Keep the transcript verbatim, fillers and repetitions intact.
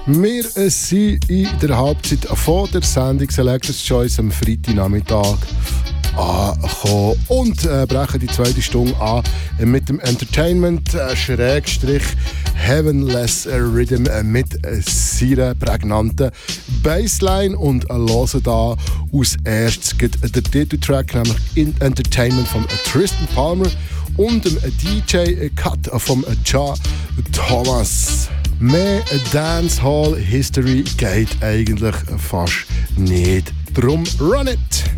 Wir sind in der Halbzeit von der Sendung Selectors Choice am Freitagnachmittag angekommen und äh, brechen die zweite Stunde an mit dem Entertainment äh, Schrägstrich Heavenless Rhythm äh, mit äh, seiner prägnanten Bassline und äh, hören da aus erstes der Titeltrack, nämlich in Entertainment von äh, Tristan Palmer und dem äh, D J-Cut von äh, Ja Thomas. Mehr Dancehall History geht eigentlich fast nicht. Drum run it!